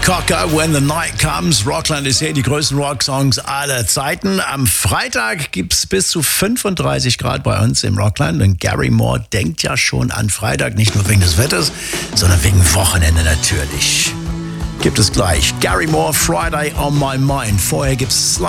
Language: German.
Cocker, When the Night Comes. Rockland ist hier, die größten Rocksongs aller Zeiten. Am Freitag gibt's bis zu 35 Grad bei uns im Rockland. Und Gary Moore denkt ja schon an Freitag, nicht nur wegen des Wetters, sondern wegen Wochenende natürlich. Gibt es gleich. Gary Moore, Friday on My Mind. Vorher gibt's Sly